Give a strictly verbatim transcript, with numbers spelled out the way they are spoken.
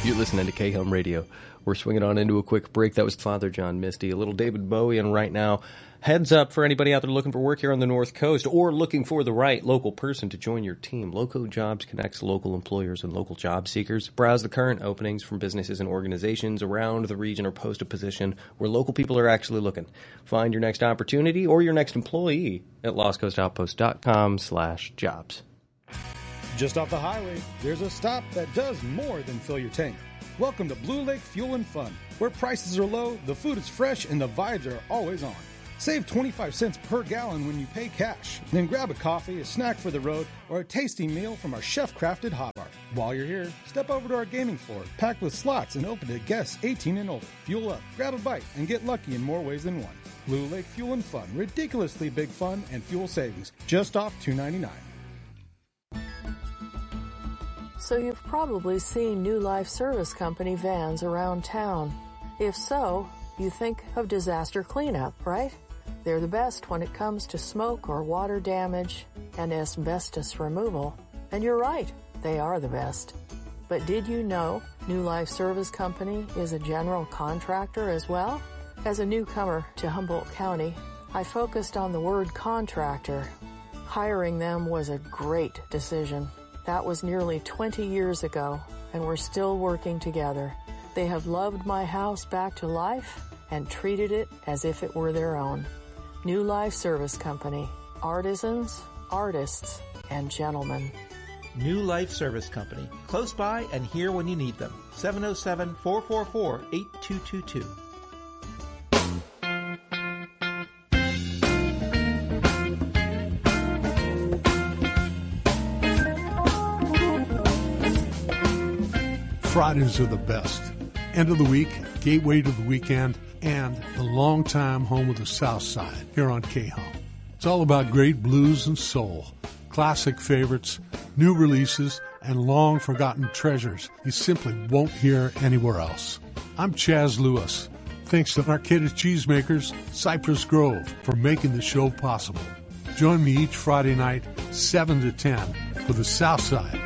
You're listening to K-Hum Radio. We're swinging on into a quick break. That was Father John Misty, a little David Bowie, and right now, heads up for anybody out there looking for work here on the North Coast or looking for the right local person to join your team. Loco Jobs connects local employers and local job seekers. Browse the current openings from businesses and organizations around the region or post a position where local people are actually looking. Find your next opportunity or your next employee at lostcoastoutpost.com slash jobs. Just off the highway, there's a stop that does more than fill your tank. Welcome to Blue Lake Fuel and Fun, where prices are low, the food is fresh, and the vibes are always on. Save twenty-five cents per gallon when you pay cash. Then grab a coffee, a snack for the road, or a tasty meal from our chef-crafted hot bar. While you're here, step over to our gaming floor, packed with slots and open to guests eighteen and older. Fuel up, grab a bite, and get lucky in more ways than one. Blue Lake Fuel and Fun, ridiculously big fun and fuel savings, just off two ninety-nine. So you've probably seen New Life Service Company vans around town. If so, you think of disaster cleanup, right? They're the best when it comes to smoke or water damage and asbestos removal. And you're right, they are the best. But did you know New Life Service Company is a general contractor as well? As a newcomer to Humboldt County, I focused on the word contractor. Hiring them was a great decision. That was nearly twenty years ago, and we're still working together. They have loved my house back to life and treated it as if it were their own. New Life Service Company. Artisans, artists, and gentlemen. New Life Service Company. Close by and here when you need them. seven oh seven, four four four, eight two two two. Fridays are the best. End of the week, gateway to the weekend, and the longtime home of the South Side here on K-Hum. It's all about great blues and soul, classic favorites, new releases, and long-forgotten treasures you simply won't hear anywhere else. I'm Chaz Lewis. Thanks to Arcata Cheesemakers, Cypress Grove, for making the show possible. Join me each Friday night, seven to ten, for the South Side